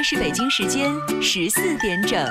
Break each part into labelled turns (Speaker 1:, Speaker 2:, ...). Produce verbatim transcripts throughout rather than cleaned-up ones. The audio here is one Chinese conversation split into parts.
Speaker 1: 是北京时间十四点整。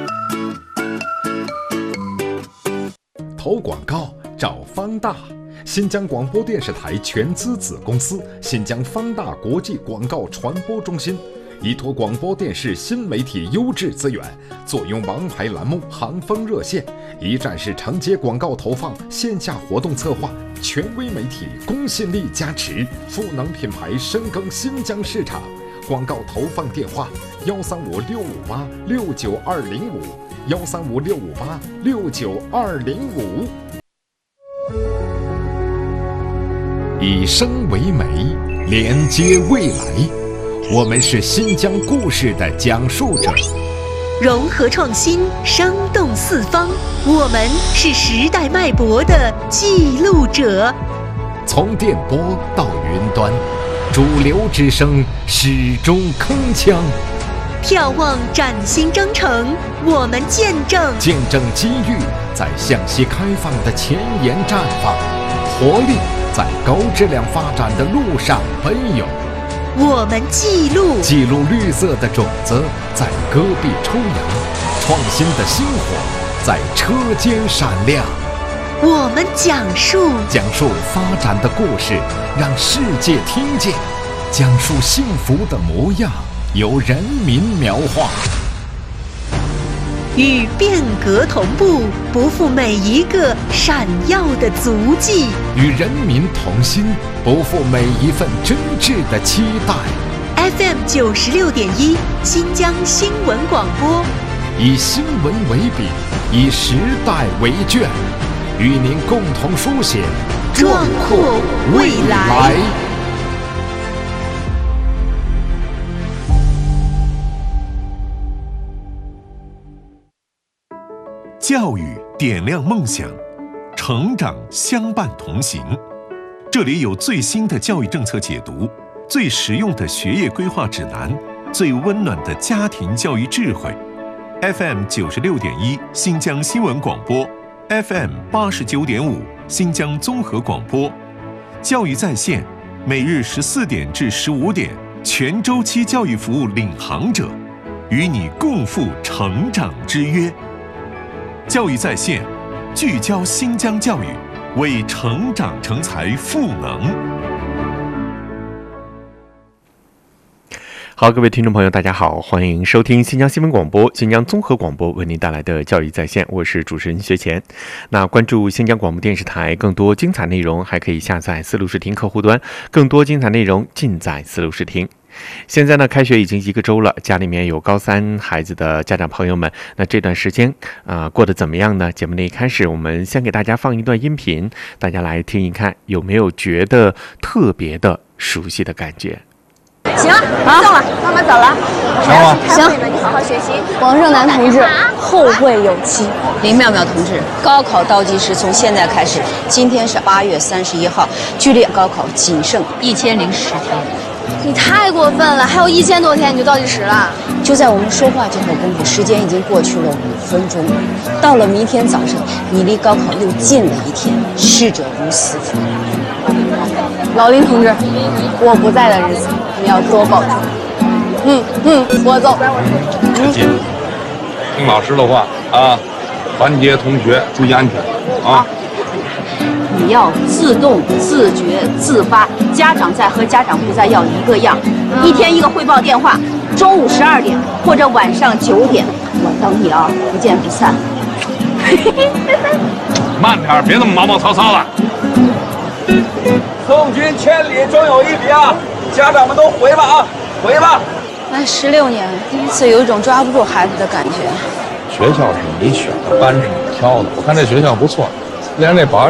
Speaker 2: 投广告找方大，新疆广播电视台全资子公司新疆方大国际广告传播中心，依托广播电视新媒体优质资源，坐拥王牌栏目行风热线，一站式承接广告投放、线下活动策划，权威媒体公信力加持，赋能品牌深耕新疆市场。广告投放电话：幺三五六五八六九二零五，幺三五六五八六九二零五。以声为媒，连接未来。我们是新疆故事的讲述者，
Speaker 1: 融合创新，生动四方。我们是时代脉搏的记录者。
Speaker 2: 从电波到云端，主流之声始终铿锵。
Speaker 1: 眺望崭新征程，我们见证
Speaker 2: 见证机遇在向西开放的前沿绽放，活力在高质量发展的路上奔涌。
Speaker 1: 我们记录
Speaker 2: 记录绿色的种子在戈壁抽芽，创新的星火在车间闪亮。
Speaker 1: 我们讲述
Speaker 2: 讲述发展的故事，让世界听见，讲述幸福的模样，由人民描画。
Speaker 1: 与变革同步，不负每一个闪耀的足迹；
Speaker 2: 与人民同心，不负每一份真挚的期待。
Speaker 1: F M 九十六点一，新疆新闻广播，
Speaker 2: 以新闻为笔，以时代为卷，与您共同书写
Speaker 1: 壮阔未来。
Speaker 3: 教育点亮梦想，成长相伴同行。这里有最新的教育政策解读，最实用的学业规划指南，最温暖的家庭教育智慧。F M 九十六点一新疆新闻广播， F M 八十九点五新疆综合广播，教育在线，每日十四点至十五点，全周期教育服务领航者，与你共赴成长之约。教育在线，聚焦新疆教育，为成长成才赋能。
Speaker 4: 好，各位听众朋友，大家好，欢迎收听新疆新闻广播、新疆综合广播为您带来的教育在线，我是主持人薛前。那关注新疆广播电视台更多精彩内容，还可以下载思路视听客户端，更多精彩内容尽在思路视听。现在呢，开学已经一个周了，家里面有高三孩子的家长朋友们，那这段时间啊、呃、过得怎么样呢？节目的一开始，我们先给大家放一段音频，大家来听一看，有没有觉得特别的熟悉的感觉？
Speaker 5: 行了，啊，送了，妈妈走了。
Speaker 6: 行吗？
Speaker 5: 行，你好好学习。王胜男同志，后会有期。
Speaker 7: 林妙妙同志，高考倒计时从现在开始，今天是八月三十一号，距离高考仅剩一千零十天。
Speaker 5: 你太过分了，还有一千多天你就倒计时了。
Speaker 7: 就在我们说话这会儿功夫，时间已经过去了五分钟。到了明天早上，你离高考又近了一天。逝者如斯夫。
Speaker 5: 老林同志，我不在的日子你要多保重。嗯嗯，我走。
Speaker 6: 小心，听老师的话啊，团结同学，注意安全啊。
Speaker 7: 你要自动、自觉、自发，家长在和家长不在要一个样。一天一个汇报电话，中午十二点或者晚上九点，我等你啊，不见不散。
Speaker 6: 慢点，别那么毛毛糙糙了。
Speaker 8: 送君千里终有一别啊！家长们都回吧啊，回吧。
Speaker 7: 来十六年，第一次有一种抓不住孩子的感觉。
Speaker 6: 学校是你选的，班是你挑的，我看这学校不错，连那保安